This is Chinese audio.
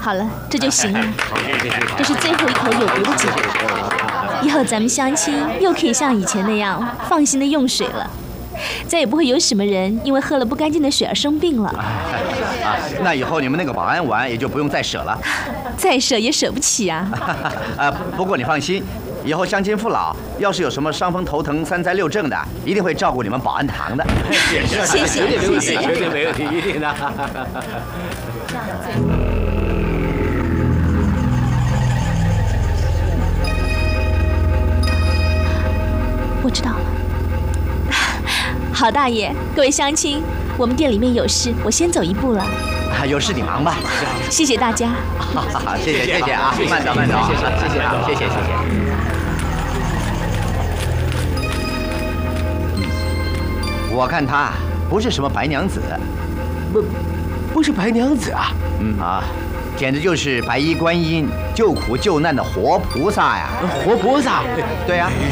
好了，这就行了。这是最后一口有毒的酒，以后咱们相亲又可以像以前那样放心的用水了，再也不会有什么人因为喝了不干净的水而生病了。 那以后你们那个保安丸也就不用再舍了。 再舍也舍不起啊。 不过你放心，以后相亲父老要是有什么伤风头疼、3灾6症的，一定会照顾你们保安堂的。 谢谢，谢谢， 绝对没问题，一定的。 我知道了。郝大爷，各位乡亲，我们店里面有事，我先走一步了。 有事你忙吧。 谢谢大家。 谢谢啊，慢走，谢谢啊，谢谢。我看她不是什么白娘子， 不是白娘子啊。 简直就是白衣观音救苦救难的活菩萨呀！ 活菩萨。 对呀，